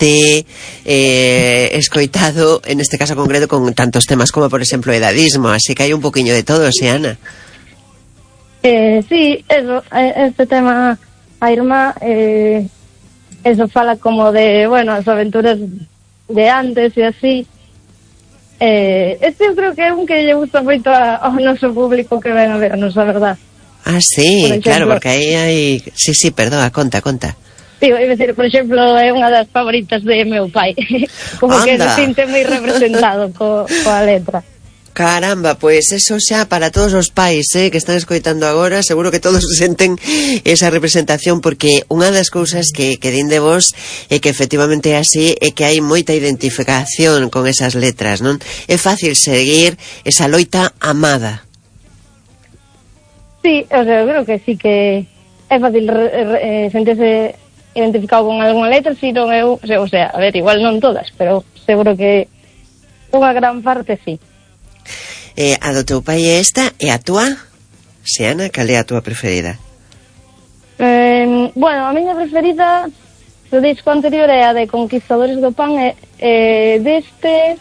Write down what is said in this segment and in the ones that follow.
te escoitado, en este caso concreto, con tantos temas como, por exemplo, edadismo, así que hai un poquinho de todo, Ana. Sí, eso, este tema, a irmá, eso fala como de, bueno, as aventuras de antes e así. Este eu creo que é un que lle gusta moito ao noso público que ven a vernos, a verdad. Ah, sí, por exemplo, claro, porque aí hai... Sí, perdón, conta. Digo, é decir, por exemplo, é unha das favoritas de meu pai. Como que se sinte moi representado coa letra. Caramba, pois eso xa para todos os pais que están escoitando agora, seguro que todos senten esa representación, porque unha das cousas que din de vos é que efectivamente é así, é que hai moita identificación con esas letras, non? É fácil seguir esa loita amada. Sí, o sea, eu creo que sí que é fácil sentirse identificado con algunha letra, si non eu, o sea, a ver, igual non todas, pero seguro que unha gran parte sí. A do teu pai é esta, e a túa? Ana, cal é a túa preferida? Bueno, a miña preferida do disco anterior é a de Conquistadores do Pan, e deste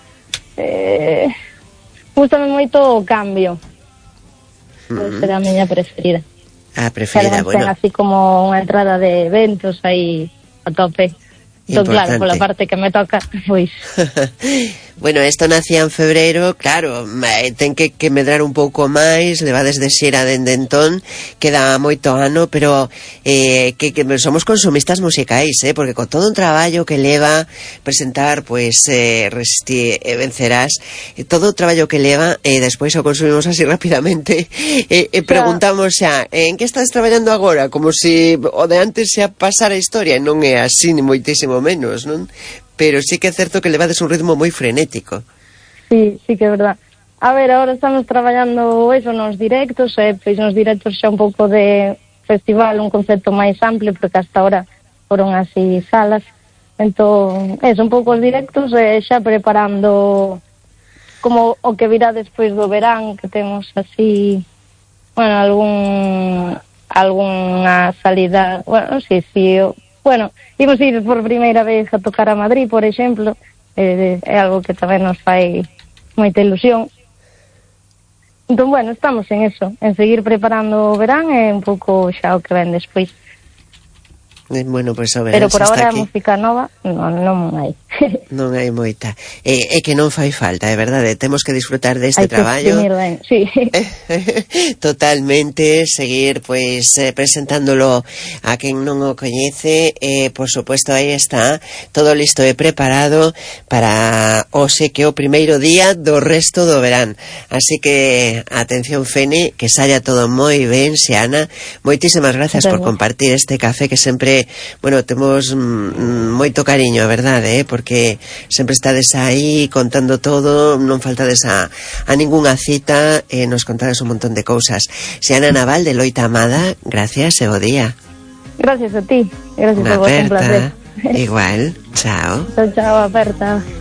gustame moito o Cambio. Será a miña preferida. A preferida, bueno. Ten así como unha entrada de eventos aí a tope. Entón, claro, pola parte que me toca, pois... Bueno, isto nacía en febreiro, claro, ten que medrar un pouco máis, levades de xera dende entón, queda moito ano, pero que somos consumistas musicais, porque con todo un traballo que leva presentar, pois, Resistir e Vencerás, todo o traballo que leva, despois o consumimos así rapidamente, preguntamos xa, en que estás traballando agora? Como se o de antes xa pasara a historia, non é así, ni moitísimo menos, non? Pero sí que é certo que levades un ritmo moi frenético. Sí que é verdad. A ver, agora estamos traballando eso nos directos, pois nos directos xa un pouco de festival, un concepto máis amplio, porque hasta ahora foron así salas. Entón, eso, un pouco os directos, xa preparando como o que virá despois do verán, que temos así, bueno, algunha salida, bueno, sí, bueno, imos ir por primeira vez a tocar a Madrid, por exemplo, é algo que tamén nos fai moita ilusión. Entón, bueno, estamos en eso, en seguir preparando o verán e un pouco xa o que ven despois. Bueno, pois o verán. Pero por agora a música nova non hai. Non hai moita. É que non fai falta, é verdade. Temos que disfrutar deste traballo. Ben, sí. Totalmente, seguir pois presentándolo a quen non o coñece. Por suposto, aí está todo listo e preparado para hoxe, que é o primeiro día do resto do verán. Así que, atención, Fene, que saia todo moi ben, Ana. Moitísimas gracias por compartir este café que sempre, bueno, temos moito cariño, a verdade, porque sempre estades aí contando todo, non faltades a ningunha cita, nos contades un montón de cousas. Ana Naval, de Loita Amada, gracias e bo día. Gracias a ti, gracias a vos, un placer. Igual, chao. Chao, Aperta.